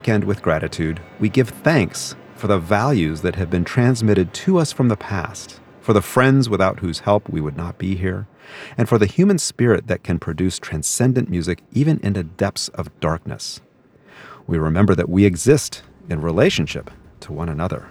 And with gratitude, we give thanks for the values that have been transmitted to us from the past, for the friends without whose help we would not be here, and for the human spirit that can produce transcendent music even in the depths of darkness. We remember that we exist in relationship to one another.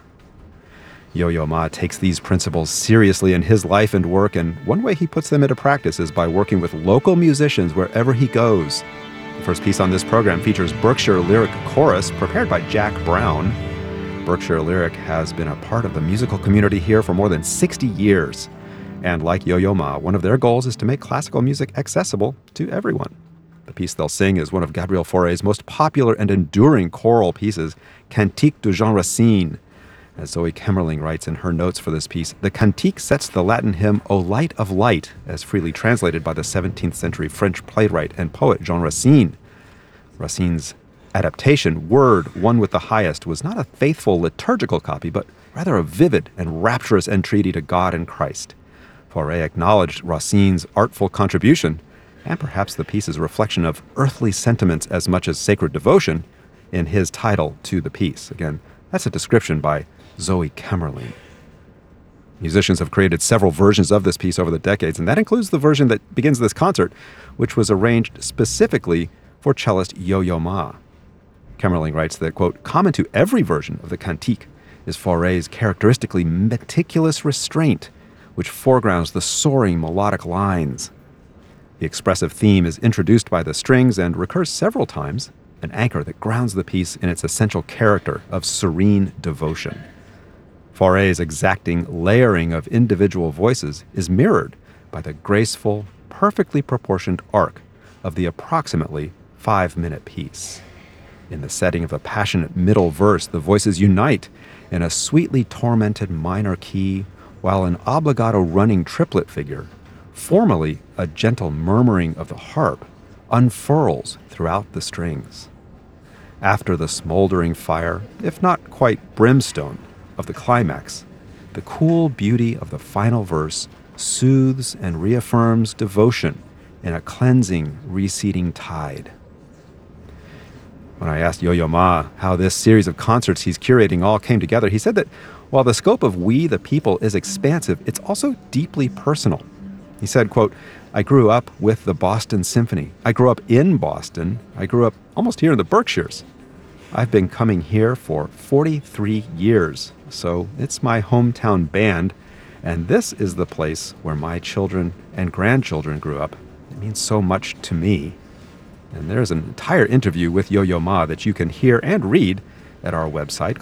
Yo-Yo Ma takes these principles seriously in his life and work, and one way he puts them into practice is by working with local musicians wherever he goes. The first piece on this program features Berkshire Lyric Chorus, prepared by Jack Brown. Berkshire Lyric has been a part of the musical community here for more than 60 years. And like Yo-Yo Ma, one of their goals is to make classical music accessible to everyone. The piece they'll sing is one of Gabriel Fauré's most popular and enduring choral pieces, Cantique de Jean Racine. As Zoe Kemmerling writes in her notes for this piece, the cantique sets the Latin hymn O Light of Light, as freely translated by the 17th century French playwright and poet Jean Racine. Racine's adaptation, Word, One with the Highest, was not a faithful liturgical copy, but rather a vivid and rapturous entreaty to God and Christ. Fauré acknowledged Racine's artful contribution, and perhaps the piece's reflection of earthly sentiments as much as sacred devotion, in his title to the piece. Again, that's a description by Zoe Kemmerling. Musicians have created several versions of this piece over the decades, and that includes the version that begins this concert, which was arranged specifically for cellist Yo-Yo Ma. Kemmerling writes that, quote, common to every version of the cantique is Fauré's characteristically meticulous restraint, which foregrounds the soaring melodic lines. The expressive theme is introduced by the strings and recurs several times, an anchor that grounds the piece in its essential character of serene devotion. Fauré's exacting layering of individual voices is mirrored by the graceful, perfectly proportioned arc of the approximately 5-minute piece. In the setting of a passionate middle verse, the voices unite in a sweetly tormented minor key, while an obligato running triplet figure, formerly a gentle murmuring of the harp, unfurls throughout the strings. After the smoldering fire, if not quite brimstone, of the climax, the cool beauty of the final verse soothes and reaffirms devotion in a cleansing, receding tide. When I asked Yo-Yo Ma how this series of concerts he's curating all came together, he said that while the scope of We the People is expansive, it's also deeply personal. He said, quote, I grew up with the Boston Symphony. I grew up in Boston. I grew up almost here in the Berkshires. I've been coming here for 43 years, so it's my hometown band, and this is the place where my children and grandchildren grew up. It means so much to me. And there's an entire interview with Yo-Yo Ma that you can hear and read at our website,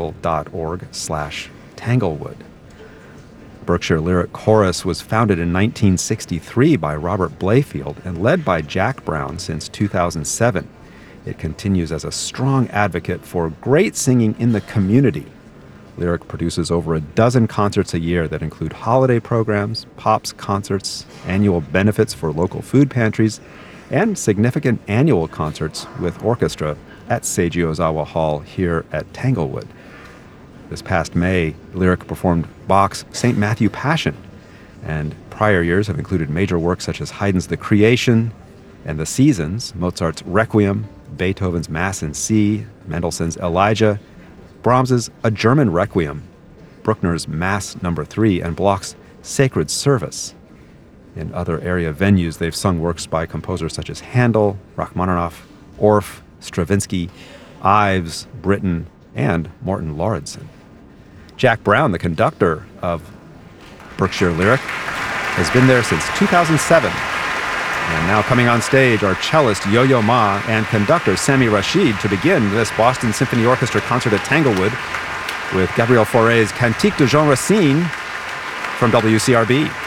classical.org/Tanglewood. Berkshire Lyric Chorus was founded in 1963 by Robert Blayfield and led by Jack Brown since 2007. It continues as a strong advocate for great singing in the community. Lyric produces over a dozen concerts a year that include holiday programs, pops concerts, annual benefits for local food pantries, and significant annual concerts with orchestra at Seiji Ozawa Hall here at Tanglewood. This past May, Lyric performed Bach's St. Matthew Passion, and prior years have included major works such as Haydn's The Creation and The Seasons, Mozart's Requiem, Beethoven's Mass in C, Mendelssohn's Elijah, Brahms's A German Requiem, Bruckner's Mass No. 3, and Bloch's Sacred Service. In other area venues, they've sung works by composers such as Handel, Rachmaninoff, Orff, Stravinsky, Ives, Britten, and Morton Lauridsen. Jack Brown, the conductor of Berkshire Lyric, has been there since 2007. And now coming on stage are cellist Yo-Yo Ma and conductor Sami Rashid to begin this Boston Symphony Orchestra concert at Tanglewood with Gabriel Fauré's Cantique de Jean Racine from WCRB.